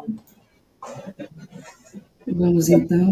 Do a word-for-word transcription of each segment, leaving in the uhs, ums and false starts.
Vamos então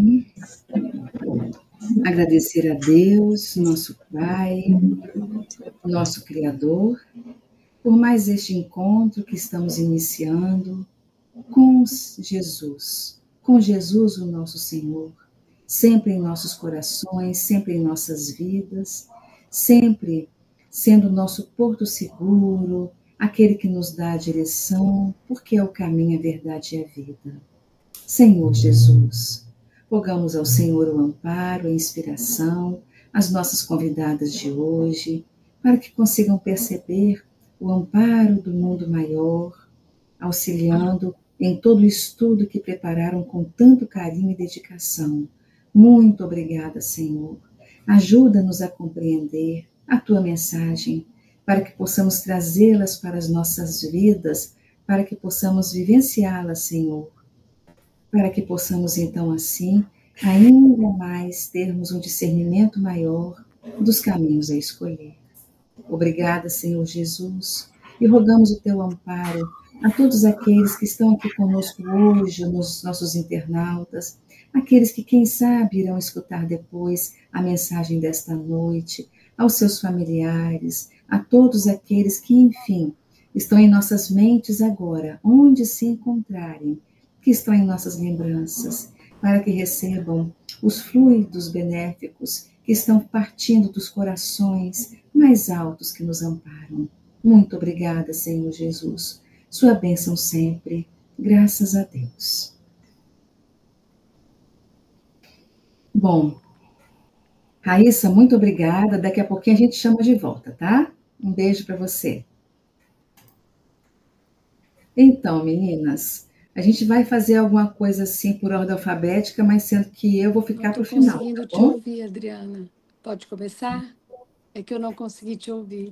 agradecer a Deus, nosso Pai, nosso Criador, por mais este encontro que estamos iniciando com Jesus, com Jesus, o nosso Senhor, sempre em nossos corações, sempre em nossas vidas, sempre sendo nosso porto seguro, aquele que nos dá a direção, porque é o caminho, a verdade e a vida. Senhor Jesus, rogamos ao Senhor o amparo, a inspiração, as nossas convidadas de hoje, para que consigam perceber o amparo do mundo maior, auxiliando em todo o estudo que prepararam com tanto carinho e dedicação. Muito obrigada, Senhor. Ajuda-nos a compreender a Tua mensagem, para que possamos trazê-las para as nossas vidas, para que possamos vivenciá-las, Senhor, para que possamos, então, assim, ainda mais termos um discernimento maior dos caminhos a escolher. Obrigada, Senhor Jesus, e rogamos o Teu amparo a todos aqueles que estão aqui conosco hoje, nos nossos internautas, aqueles que, quem sabe, irão escutar depois a mensagem desta noite, aos seus familiares, a todos aqueles que, enfim, estão em nossas mentes agora, onde se encontrarem, que estão em nossas lembranças, para que recebam os fluidos benéficos que estão partindo dos corações mais altos que nos amparam. Muito obrigada, Senhor Jesus. Sua bênção sempre. Graças a Deus. Bom, Raíssa, muito obrigada. Daqui a pouquinho a gente chama de volta, tá? Um beijo para você. Então, meninas, a gente vai fazer alguma coisa assim por ordem alfabética, mas sendo que eu vou ficar para o final. Não estou conseguindo te ouvir, Adriana. Pode começar? É que eu não consegui te ouvir.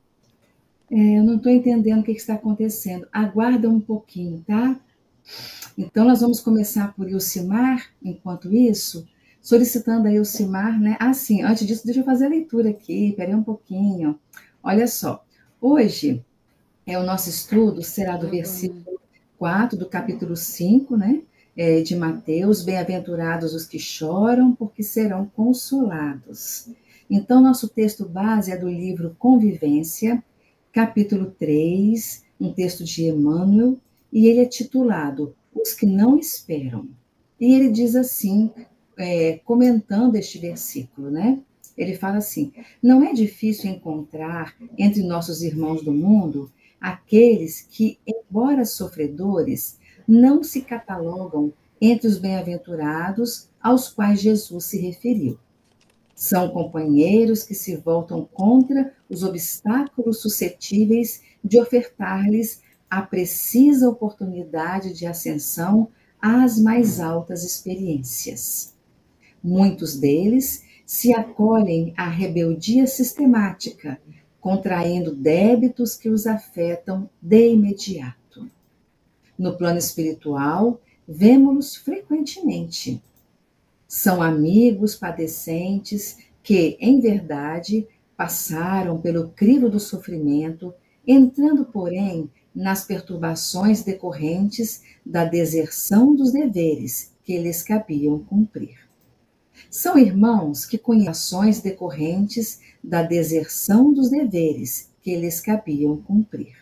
É, eu não estou entendendo o que está acontecendo. Aguarda um pouquinho, tá? Então, nós vamos começar por Ilcimar, enquanto isso, solicitando a Ilcimar, né? Ah, sim, antes disso, deixa eu fazer a leitura aqui, peraí um pouquinho. Olha só, hoje é o nosso estudo, será do versículo quatro, do capítulo cinco, né? É, de Mateus, bem-aventurados os que choram, porque serão consolados. Então, nosso texto base é do livro Convivência, capítulo três, um texto de Emmanuel, e ele é titulado Os que não esperam. E ele diz assim, é, comentando este versículo, né? Ele fala assim: não é difícil encontrar entre nossos irmãos do mundo aqueles que, embora sofredores, não se catalogam entre os bem-aventurados aos quais Jesus se referiu. São companheiros que se voltam contra os obstáculos suscetíveis de ofertar-lhes a precisa oportunidade de ascensão às mais altas experiências. Muitos deles se acolhem à rebeldia sistemática, contraindo débitos que os afetam de imediato. No plano espiritual, vemos-los frequentemente. São amigos padecentes que, em verdade, passaram pelo crivo do sofrimento, entrando, porém, nas perturbações decorrentes da deserção dos deveres que lhes cabiam cumprir. São irmãos que conhecem ações decorrentes da deserção dos deveres que lhes cabiam cumprir.